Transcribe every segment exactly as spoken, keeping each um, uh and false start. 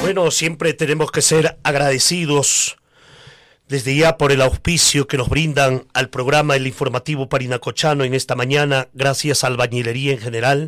Bueno, siempre tenemos que ser agradecidos desde ya por el auspicio que nos brindan al programa El Informativo Parinacochano en esta mañana, gracias a Albañilería en General,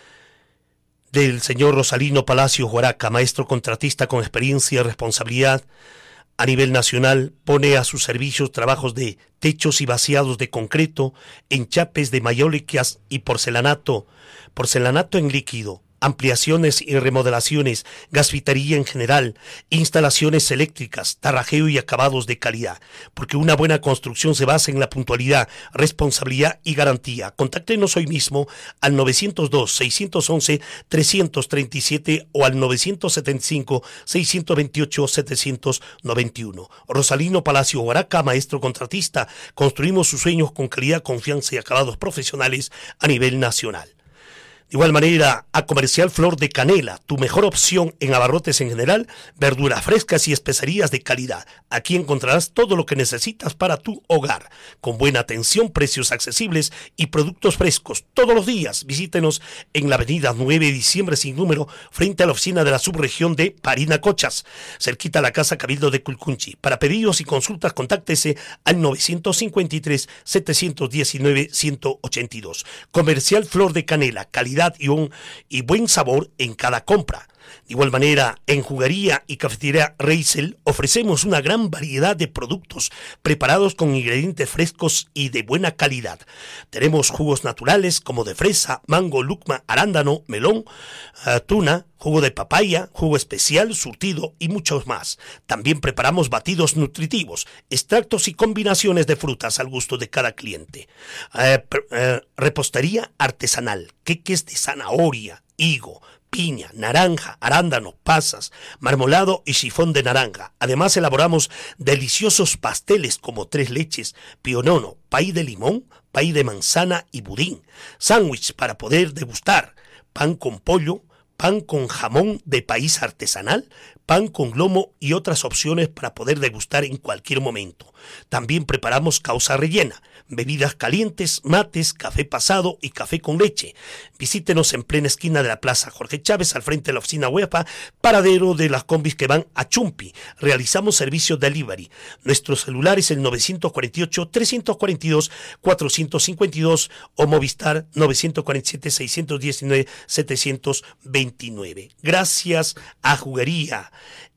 del señor Rosalino Palacios Huaraca, maestro contratista con experiencia y responsabilidad a nivel nacional, pone a sus servicios trabajos de techos y vaciados de concreto, enchapes de mayólicas y porcelanato, porcelanato en líquido, ampliaciones y remodelaciones, gasfitería en general, instalaciones eléctricas, tarrajeo y acabados de calidad, porque una buena construcción se basa en la puntualidad, responsabilidad y garantía. Contáctenos hoy mismo al nueve cero dos, seis uno uno, tres tres siete o al nueve siete cinco, seis dos ocho, siete nueve uno. Rosalino Palacio Huaraca, maestro contratista, construimos sus sueños con calidad, confianza y acabados profesionales a nivel nacional. De igual manera, a Comercial Flor de Canela, tu mejor opción en abarrotes en general, verduras frescas y especerías de calidad. Aquí encontrarás todo lo que necesitas para tu hogar, con buena atención, precios accesibles y productos frescos. Todos los días visítenos en la avenida nueve de diciembre sin número, frente a la oficina de la subregión de Parinacochas, cerquita a la Casa Cabildo de Culcunchi. Para pedidos y consultas, contáctese al nueve cinco tres, siete uno nueve, uno ocho dos. Comercial Flor de Canela, calidad Y, un, y buen sabor en cada compra. De igual manera, en Juguería y Cafetería Reisel ofrecemos una gran variedad de productos preparados con ingredientes frescos y de buena calidad. Tenemos jugos naturales como de fresa, mango, lucma, arándano, melón, uh, tuna, jugo de papaya, jugo especial, surtido y muchos más. También preparamos batidos nutritivos, extractos y combinaciones de frutas al gusto de cada cliente. Uh, uh, repostería artesanal, queques de zanahoria, higo, piña, naranja, arándano, pasas, marmolado y sifón de naranja. Además elaboramos deliciosos pasteles como tres leches, pionono, pay de limón, pay de manzana y budín. Sándwich para poder degustar, pan con pollo, pan con jamón de país artesanal, pan con lomo y otras opciones para poder degustar en cualquier momento. También preparamos causa rellena, bebidas calientes, mates, café pasado y café con leche. Visítenos en plena esquina de la Plaza Jorge Chávez, al frente de la oficina Huepa, paradero de las combis que van a Chumpi. Realizamos servicio delivery. Nuestro celular es el nueve cuatro ocho, tres cuatro dos, cuatro cinco dos o Movistar nueve cuatro siete, seis uno nueve, siete dos nueve. Gracias a Juguería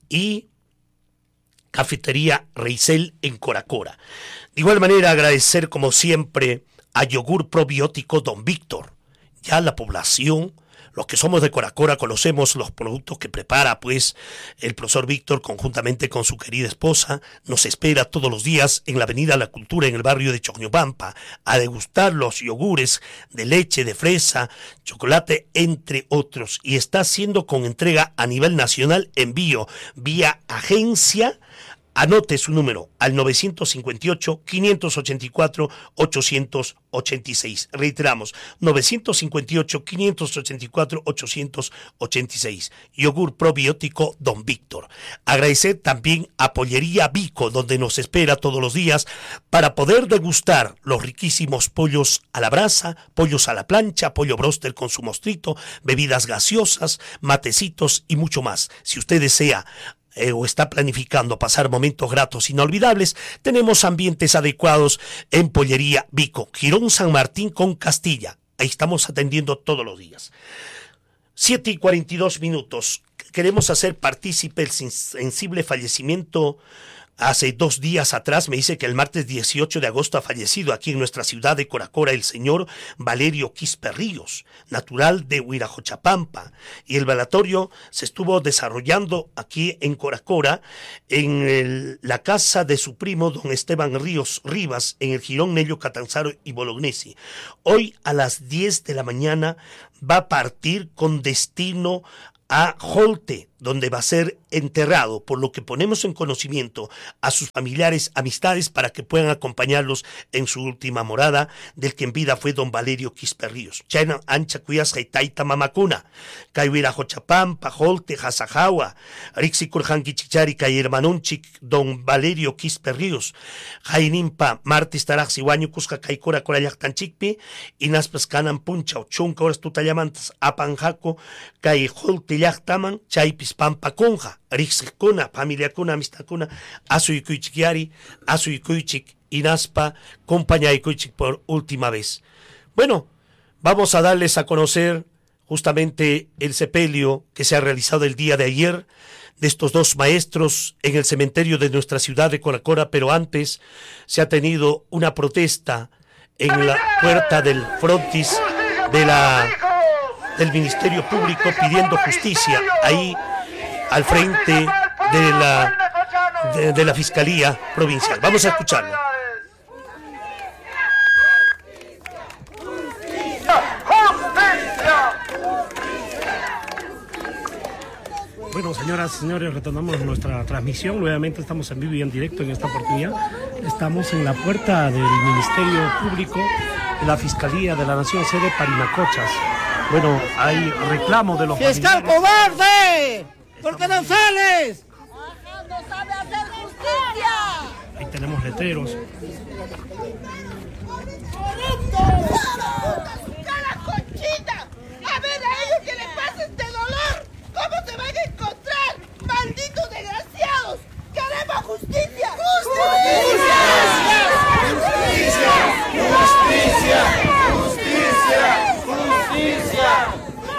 y Cafetería Reisel en Coracora. De igual manera, agradecer como siempre a Yogur Probiótico Don Víctor. Ya la población, los que somos de Coracora, conocemos los productos que prepara pues el profesor Víctor conjuntamente con su querida esposa. Nos espera todos los días en la Avenida La Cultura, en el barrio de Chocñopampa, a degustar los yogures de leche, de fresa, chocolate, entre otros. Y está haciendo con entrega a nivel nacional, envío vía agencia. Anote su número al nueve cinco ocho, cinco ocho cuatro, ocho ocho seis. Reiteramos, nueve cinco ocho, cinco ocho cuatro, ocho ocho seis. Yogur probiótico Don Víctor. Agradecer también a Pollería Vico, donde nos espera todos los días para poder degustar los riquísimos pollos a la brasa, pollos a la plancha, pollo bróster con su mostrito, bebidas gaseosas, matecitos y mucho más. Si usted desea Eh, o está planificando pasar momentos gratos inolvidables, tenemos ambientes adecuados en Pollería Vico, Girón San Martín con Castilla. Ahí estamos atendiendo todos los días. siete y cuarenta y dos minutos. Queremos hacer partícipe el sensible fallecimiento. Hace dos días atrás me dice que el martes dieciocho de agosto ha fallecido aquí en nuestra ciudad de Coracora el señor Valerio Quispe Ríos, natural de Huirajochapampa, y el velatorio se estuvo desarrollando aquí en Coracora, en el, la casa de su primo don Esteban Ríos Rivas, en el Jirón Nello Catanzaro y Bolognesi. Hoy a las diez de la mañana va a partir con destino a Jolte, donde va a ser enterrado, por lo que ponemos en conocimiento a sus familiares, amistades, para que puedan acompañarlos en su última morada, del que en vida fue don Valerio Quispe Ríos. Chayna ancha cuyas jaitaita mamacuna, Kaiwira Jochapampa, Jolte, Hasajawa, Rixi Kurjanki Chichari, Kay hermanunchik, don Valerio Quispe Ríos, Jainimpa, Martis Tarax Iwaño, Cusca Caicora, Corayactanchikpi, y Naspas Canan Puncha, Chunca, horas tutallamantas, Apanjaco, Kay Jolte Yachtaman, Chaipis Pampa Conja, Rixcuna, familia Cuna, amistad Cuna, Azuycuichiquiari, Azuycuichic, Inaspa, Compañaycuichic por última vez. Bueno, vamos a darles a conocer justamente el sepelio que se ha realizado el día de ayer de estos dos maestros en el cementerio de nuestra ciudad de Coracora, pero antes se ha tenido una protesta en la puerta del frontis de la, del Ministerio Público pidiendo justicia ahí al frente de la, de, de la Fiscalía Provincial. Vamos a escucharlo. Bueno, señoras y señores, retornamos nuestra transmisión. Nuevamente estamos en vivo y en directo en esta oportunidad. Estamos en la puerta del Ministerio Público de la Fiscalía de la Nación, sede Parinacochas. Bueno, hay reclamo de los ¡Fiscal cobarde! ¿Por qué no sales? ¡No sabe hacer justicia! Ahí tenemos letreros. ¡Cara Conchita! A ver a ellos que les pasa este dolor. ¿Cómo se van a encontrar? ¡Malditos desgraciados! ¡Queremos justicia! ¡Justicia! ¡Justicia! ¡Justicia! ¡Justicia! ¡Justicia!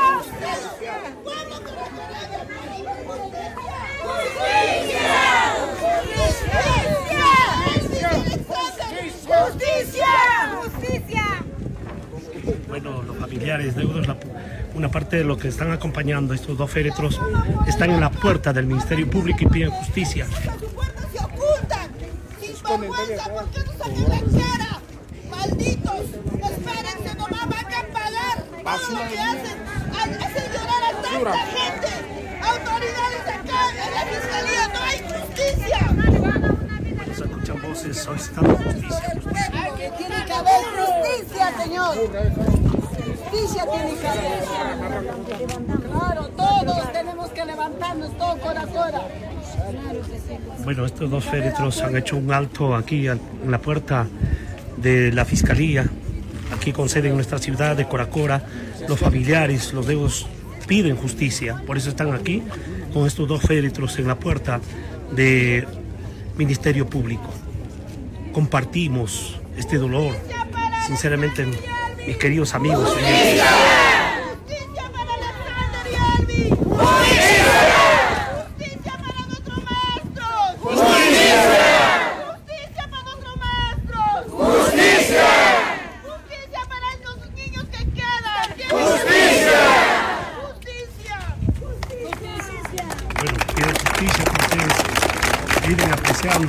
Bueno, los familiares, deudos, la, una parte de los que están acompañando a estos dos féretros están en la puerta del Ministerio Público y piden justicia. ¡Sus puertas se ocultan! ¡Sin vergüenza! ¿Por qué no salen la cara? ¡Malditos! ¡Espérense! ¡Nomás van a pagar! Todo lo que hacen, hacen llorar a tanta gente. ¡Autoridades acá en la Fiscalía! ¡No hay justicia! Se escuchan voces solicitando justicia. Tiene que haber justicia, señor. Justicia tiene que haber. Claro, todos tenemos que levantarnos, todo cora cora. Bueno, estos dos féretros han hecho un alto aquí en la puerta de la Fiscalía, aquí con sede en nuestra ciudad de Coracora. Los familiares, los deudos piden justicia, por eso están aquí con estos dos féretros en la puerta del Ministerio Público. Compartimos este dolor, sinceramente, mis queridos amigos. ¡Justicia! ¡Justicia para Alexander y Albi! ¡Justicia! ¡Justicia para nuestros maestros! ¡Justicia! ¡Justicia para nuestros maestros! ¡Justicia! ¡Justicia para los niños que quedan! ¡Justicia! ¡Justicia! ¡Justicia! Bueno, piden justicia que ustedes viven apreciando.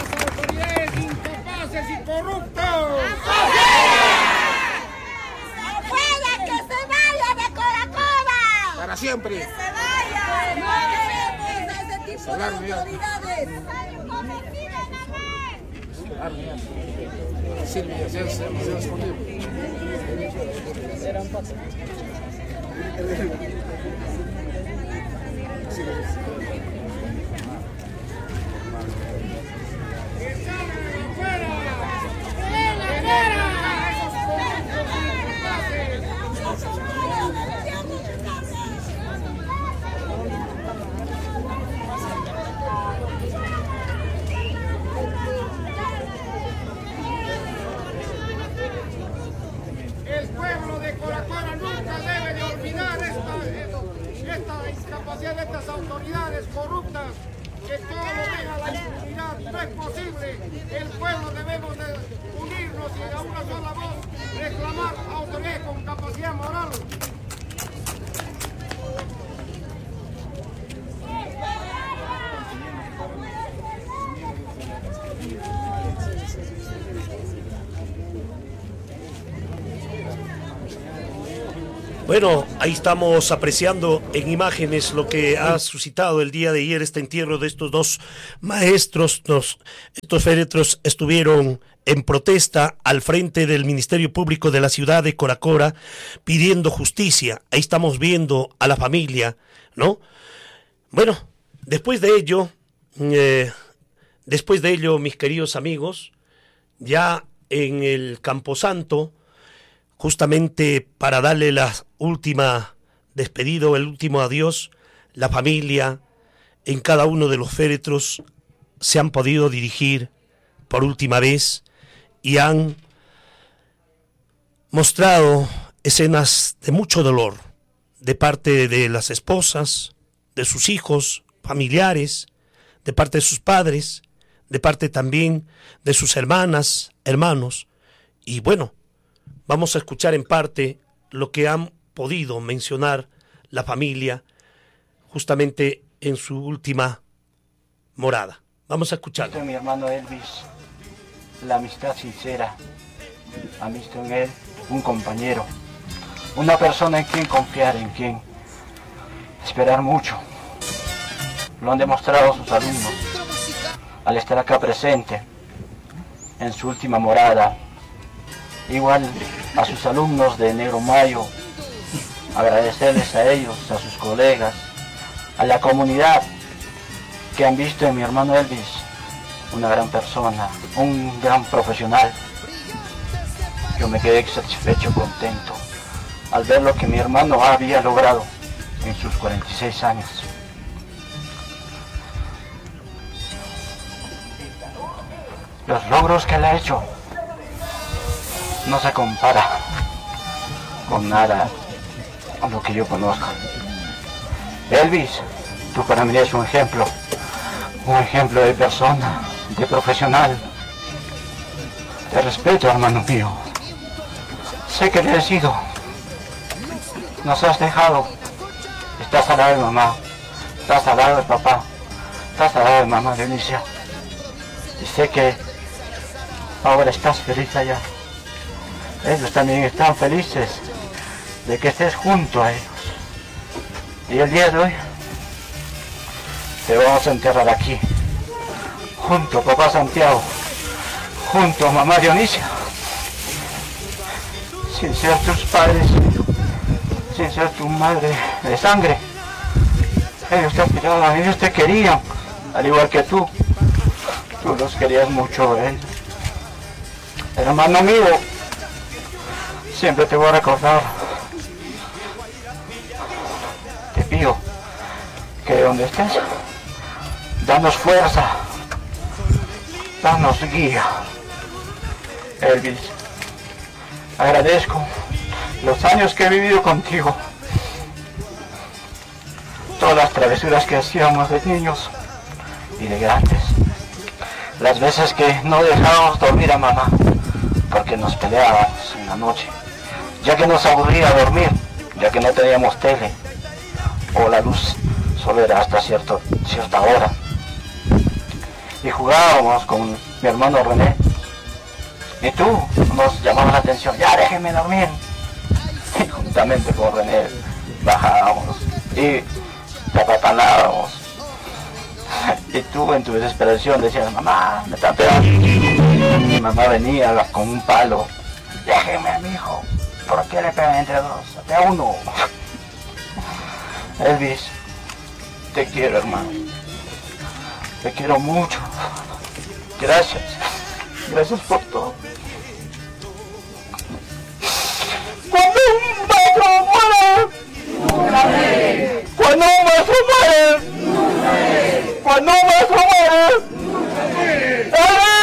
¡Corruptos! ¡Afuera! ¡Que se vaya de Coracora! ¡Para siempre! ¡Que se vaya! ¡No queremos a ese tipo de autoridades! Silvia, se ha respondido. El pueblo de Coracora nunca debe de olvidar esta, esta incapacidad de estas autoridades corruptas que todo lo deja a la impunidad. No es posible. El pueblo debemos de unirnos y a una sola voz reclamar a autoridades con capacidad moral. Bueno, ahí estamos apreciando en imágenes lo que ha suscitado el día de ayer este entierro de estos dos maestros. Los, estos féretros estuvieron en protesta al frente del Ministerio Público de la ciudad de Coracora pidiendo justicia. Ahí estamos viendo a la familia, ¿no? Bueno, después de ello, eh, después de ello, mis queridos amigos, ya en el Camposanto, justamente para darle la última despedida, el último adiós, la familia, en cada uno de los féretros se han podido dirigir por última vez y han mostrado escenas de mucho dolor de parte de las esposas, de sus hijos, familiares, de parte de sus padres, de parte también de sus hermanas, hermanos. Y bueno, vamos a escuchar en parte lo que han podido mencionar la familia justamente en su última morada. Vamos a escuchar. Mi hermano Elvis, la amistad sincera, ha visto en él un compañero, una persona en quien confiar, en quien esperar mucho. Lo han demostrado sus alumnos al estar acá presente en su última morada. Igual a sus alumnos de Negro Mayo, agradecerles a ellos, a sus colegas, a la comunidad que han visto en mi hermano Elvis una gran persona, un gran profesional. Yo me quedé satisfecho, contento al ver lo que mi hermano había logrado en sus cuarenta y seis años. Los logros que él ha hecho no se compara con nada a lo que yo conozco. Elvis, tú para mí eres un ejemplo, un ejemplo de persona, de profesional. Te respeto, hermano mío. Sé que te he sido. Nos has dejado. Estás al lado de mamá, estás al lado de papá, estás al lado de mamá Dionisio. Y sé que ahora estás feliz allá. Ellos también están felices de que estés junto a ellos. Y el día de hoy te vamos a enterrar aquí, junto a papá Santiago, junto a mamá Dionisio, sin ser tus padres, sin ser tu madre de sangre. Ellos te apoyaban, ellos te querían, al igual que tú. Tú los querías mucho, ¿eh? Hermano mío, siempre te voy a recordar. Te pido que donde estés, danos fuerza, danos guía. Elvis, agradezco los años que he vivido contigo, todas las travesuras que hacíamos de niños y de grandes, las veces que no dejábamos dormir a mamá porque nos peleábamos en la noche, ya que nos aburría dormir, ya que no teníamos tele o la luz solo era hasta cierto, cierta hora, y jugábamos con mi hermano René y tú nos llamabas la atención, ya déjenme dormir, y juntamente con René bajábamos y te apatanábamos. Y tú en tu desesperación decías, mamá, me están pegando. Mi mamá venía con un palo. Déjeme a mi hijo. ¿Por qué le pegan entre dos? A uno. Elvis, te quiero, hermano. Te quiero mucho. Gracias. Gracias por todo.